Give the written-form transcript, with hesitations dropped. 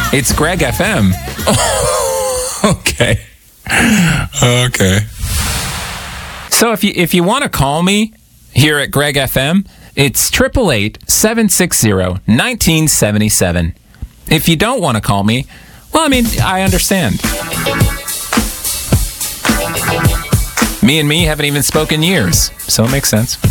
It's Greg FM. Okay. Okay. So if you want to call me here at Greg FM, it's 888-760-1977. If you don't want to call me, well, I mean, I understand. Me and me haven't even spoken years, so it makes sense.